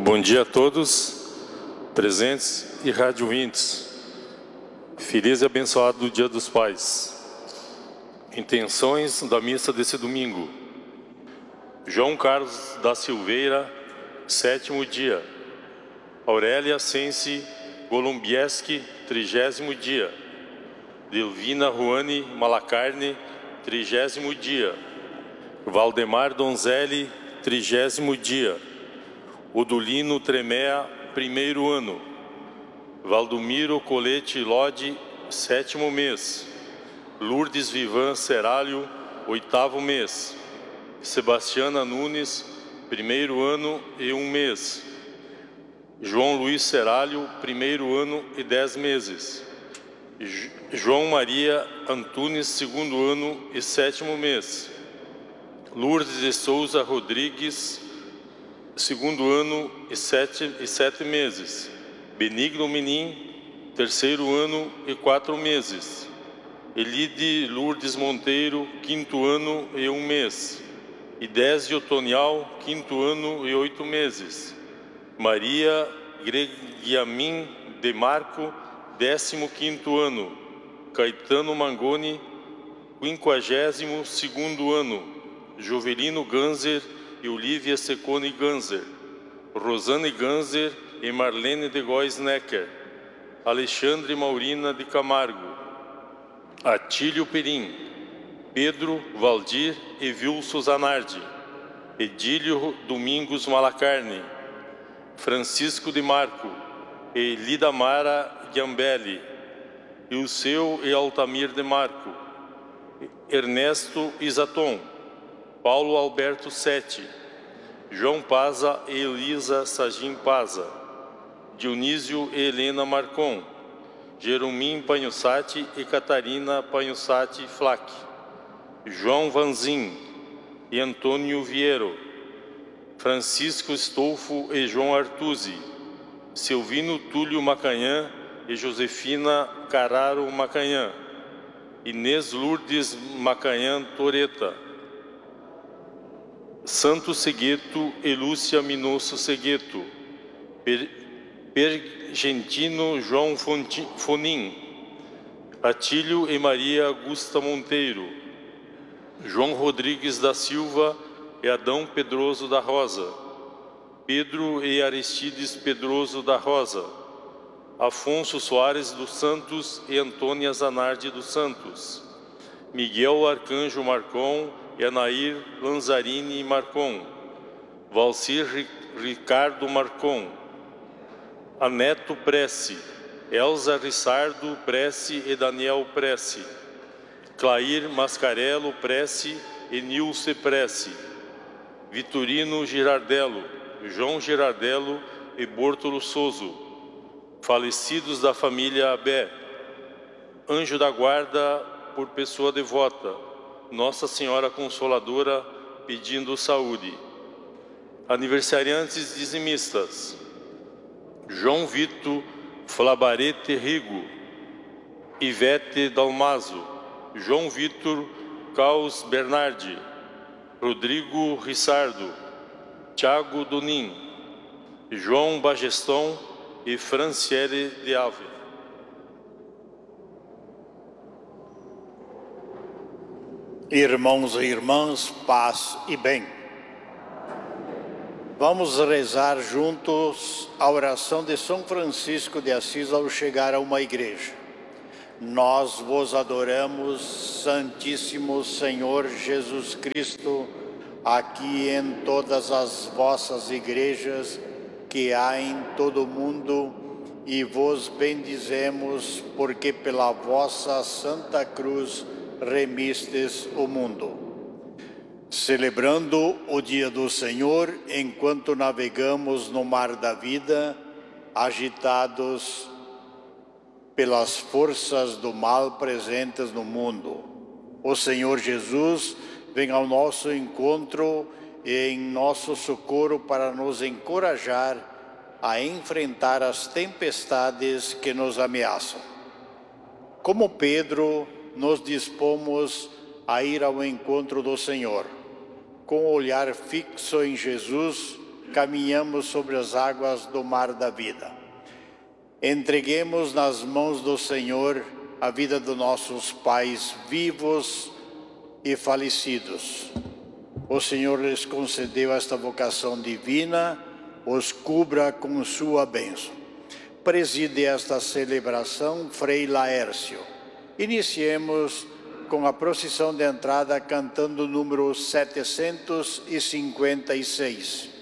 Bom dia a todos, presentes e rádio ouvintes. Feliz e abençoado Dia dos Pais. Intenções da missa desse domingo. João Carlos da Silveira, 7º dia. Aurélia Sense Golombieski, 30º dia. Delvina Ruane Malacarne, 30º dia. Valdemar Donzelli, 30º dia. Odulino Tremea, 1º ano. Valdomiro Colete Lodi, 7º mês. Lourdes Vivan Seralho, 8º mês. Sebastiana Nunes, 1º ano e 1 mês. João Luiz Seralho, 1º ano e 10 meses. João Maria Antunes, 2º ano e 7º mês. Lourdes de Souza Rodrigues, 2º ano e 7 meses. Benigno Menin, 3º ano e 4 meses. Elide Lourdes Monteiro, 5º ano e 1 mês. Idésio Tonial, 5º ano e 8 meses. Maria Gregiamin de Marco, 15º ano. Caetano Mangoni, 52º ano. Jovelino Ganzer e Olivia Secone Ganzer. Rosane Ganzer e Marlene de Góes Necker. Alexandre Maurina de Camargo. Atílio Perim. Pedro Valdir e Vilso Zanardi. Edílio Domingos Malacarne. Francisco de Marco e Lidamara Giambelli. Ilseu e Altamir de Marco. Ernesto Isaton. Paulo Alberto Sete. João Paza e Elisa Sagim Paza. Dionísio e Helena Marcon. Jeromim Panhussati e Catarina Panhussati Flack. João Vanzin e Antônio Viero. Francisco Estolfo e João Artusi. Silvino Túlio Macanhã e Josefina Cararo Macanhã. Inês Lourdes Macanhã Toreta. Santo Segueto e Lúcia Minosso Segueto. Pergentino João Fonim. Atílio e Maria Augusta Monteiro. João Rodrigues da Silva e Adão Pedroso da Rosa. Pedro e Aristides Pedroso da Rosa. Afonso Soares dos Santos e Antônia Zanardi dos Santos. Miguel Arcanjo Marcon e Anair Lanzarini Marcon. Valcir Ricardo Marcon. Aneto Prece. Elza Rissardo Prece e Daniel Prece. Clair Mascarello Prece e Nilce Prece. Vitorino Girardello, João Girardello e Bortolo Soso. Falecidos da família Abé. Anjo da guarda por pessoa devota. Nossa Senhora Consoladora pedindo saúde. Aniversariantes dizimistas. João Vito Flabarete Rigo. Ivete Dalmaso. João Vitor Caos Bernardi. Rodrigo Rissardo. Tiago Donin. João Bageston e Franciele de Ave. Irmãos e irmãs, paz e bem. Vamos rezar juntos a oração de São Francisco de Assis ao chegar a uma igreja. Nós vos adoramos, Santíssimo Senhor Jesus Cristo, aqui em todas as vossas igrejas que há em todo o mundo, e vos bendizemos porque pela vossa Santa Cruz remistes o mundo. Celebrando o dia do Senhor, enquanto navegamos no mar da vida, agitados pelas forças do mal presentes no mundo. O Senhor Jesus vem ao nosso encontro e em nosso socorro para nos encorajar a enfrentar as tempestades que nos ameaçam. Como Pedro, nos dispomos a ir ao encontro do Senhor. Com o olhar fixo em Jesus, caminhamos sobre as águas do mar da vida. Entreguemos nas mãos do Senhor a vida dos nossos pais vivos e falecidos. O Senhor lhes concedeu esta vocação divina, os cubra com sua bênção. Preside esta celebração Frei Laércio. Iniciemos com a procissão de entrada cantando o número 756.